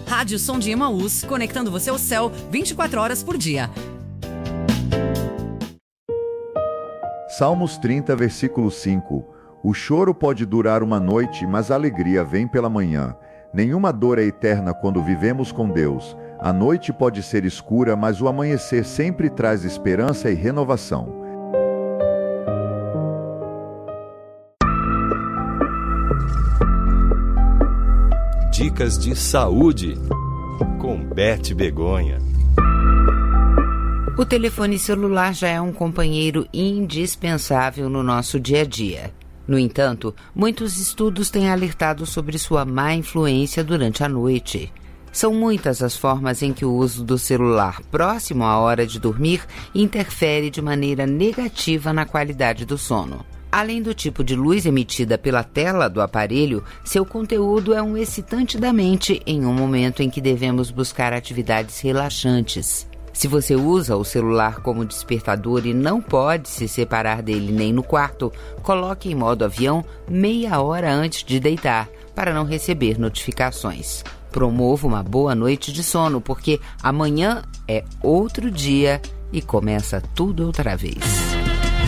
Rádio Som de Emaús, conectando você ao céu 24 horas por dia. Salmos 30, versículo 5. O choro pode durar uma noite, mas a alegria vem pela manhã. Nenhuma dor é eterna quando vivemos com Deus. A noite pode ser escura, mas o amanhecer sempre traz esperança e renovação. Dicas de saúde, com Beth Begonha. O telefone celular já é um companheiro indispensável no nosso dia a dia. No entanto, muitos estudos têm alertado sobre sua má influência durante a noite. São muitas as formas em que o uso do celular próximo à hora de dormir interfere de maneira negativa na qualidade do sono. Além do tipo de luz emitida pela tela do aparelho, seu conteúdo é um excitante da mente em um momento em que devemos buscar atividades relaxantes. Se você usa o celular como despertador e não pode se separar dele nem no quarto, coloque em modo avião meia hora antes de deitar, para não receber notificações. Promova uma boa noite de sono, porque amanhã é outro dia e começa tudo outra vez.